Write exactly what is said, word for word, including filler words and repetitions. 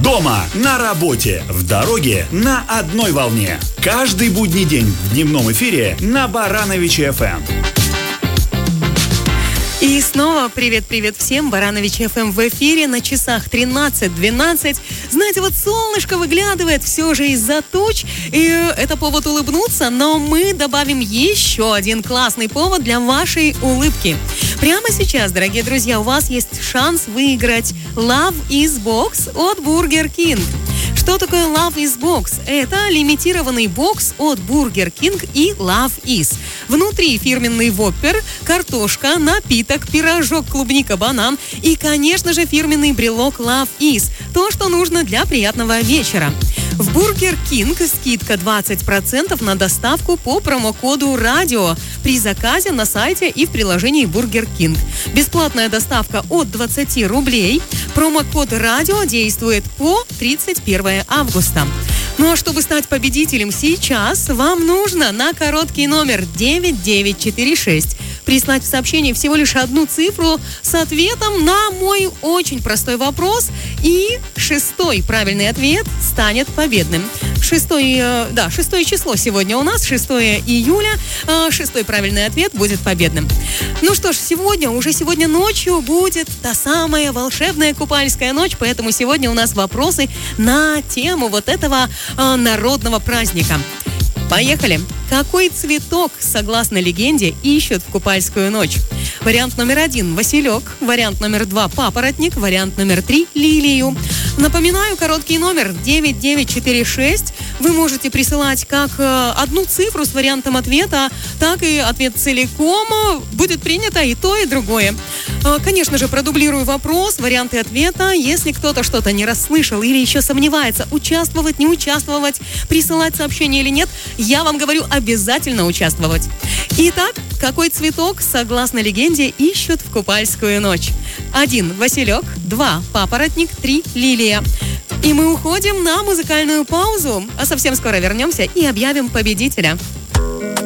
Дома, на работе, в дороге, на одной волне. Каждый будний день в дневном эфире на Барановичи эф эм. И снова привет-привет всем. Барановичи эф эм в эфире, на часах тринадцать двенадцать. Знаете, вот солнышко выглядывает все же из-за туч, и это повод улыбнуться, но мы добавим еще один классный повод для вашей улыбки. Прямо сейчас, дорогие друзья, у вас есть шанс выиграть Love is Box от Burger King. Что такое Love is Box? Это лимитированный бокс от Burger King и Love is. Внутри фирменный воппер, картошка, напиток, пирожок, клубника, банан и, конечно же, фирменный брелок Love is. То, что нужно для приятного вечера. В Burger King скидка двадцать процентов на доставку по промокоду «Радио» при заказе на сайте и в приложении Burger King. Бесплатная доставка от двадцать рублей. Промокод «Радио» действует по тридцать первого августа. Ну а чтобы стать победителем сейчас, вам нужно на короткий номер девять девять четыре шесть прислать в сообщении всего лишь одну цифру с ответом на мой очень простой вопрос, и шестой правильный ответ станет победным. Шестое, да, шестое число сегодня у нас, шестое июля, шестой правильный ответ будет победным. Ну что ж, сегодня, уже сегодня ночью будет та самая волшебная купальская ночь, поэтому сегодня у нас вопросы на тему вот этого э, народного праздника. Поехали! Какой цветок, согласно легенде, ищут в купальскую ночь? Вариант номер один – василек. Вариант номер два – папоротник. Вариант номер три – лилию. Напоминаю, короткий номер девять девять четыре шесть. Вы можете присылать как э, одну цифру с вариантом ответа, так и ответ целиком. Будет принято и то, и другое. Э, конечно же, продублирую вопрос, варианты ответа. Если кто-то что-то не расслышал или еще сомневается, участвовать, не участвовать, присылать сообщение или нет, я вам говорю, обязательно участвовать. Итак, какой цветок, согласно легенде, ищут в купальскую ночь? Один – василек, два – папоротник, три – лилия. И мы уходим на музыкальную паузу, а совсем скоро вернемся и объявим победителя.